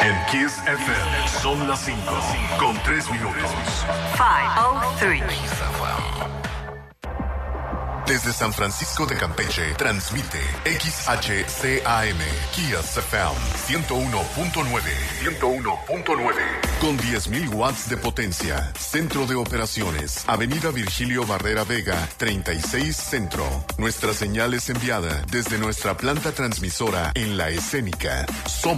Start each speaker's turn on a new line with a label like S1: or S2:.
S1: En Kiss FM son las 5 con 3 minutos.
S2: 5:03.
S1: Desde San Francisco de Campeche, transmite XHCAM, Kiss FM 101.9. 101.9. Con 10.000 watts de potencia. Centro de operaciones. Avenida Virgilio Barrera Vega, 36 Centro. Nuestra señal es enviada desde nuestra planta transmisora en La Escénica. Somos